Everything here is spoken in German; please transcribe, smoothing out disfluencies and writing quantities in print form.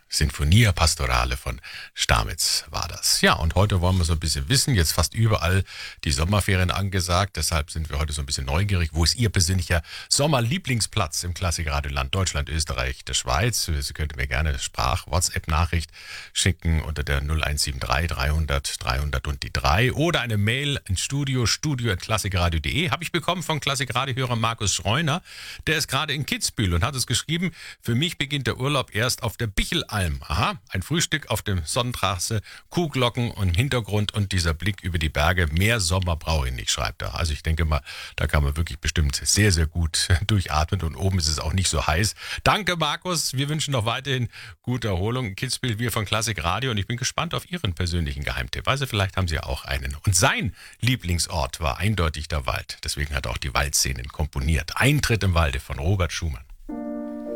Sinfonia Pastorale von Stamitz war das. Ja, und heute wollen wir so ein bisschen wissen, jetzt fast überall die Sommerferien angesagt, deshalb sind wir heute so ein bisschen neugierig. Wo ist Ihr persönlicher Sommerlieblingsplatz im Klassikradioland Deutschland, Österreich, der Schweiz? Sie könnten mir gerne eine Sprach-WhatsApp-Nachricht schicken unter der 0173 300 300 und die 3 oder eine Mail ins studio@klassikradio.de. Habe ich bekommen von Klassikradiohörer Markus Schreuner, der ist gerade in Kitzbühel und hat es geschrieben: Für mich beginnt der Urlaub erst auf der Bichelalm. Aha, ein Frühstück auf dem Sonnenterrasse, Kuhglocken und im Hintergrund und dieser Blick über die Berge. Mehr Sommer brauche ich nicht, schreibt er. Also ich denke mal, da kann man wirklich bestimmt sehr, sehr gut durchatmen und oben ist es auch nicht so heiß. Danke, Markus. Wir wünschen noch weiterhin gute Erholung in Kitzbühel, wir von Klassik Radio, und ich bin gespannt auf Ihren persönlichen Geheimtipp. Also vielleicht haben Sie ja auch einen. Und sein Lieblingsort war eindeutig der Wald. Deswegen hat er auch die Waldszenen komponiert. Eintritt im Walde von Robert Schumann.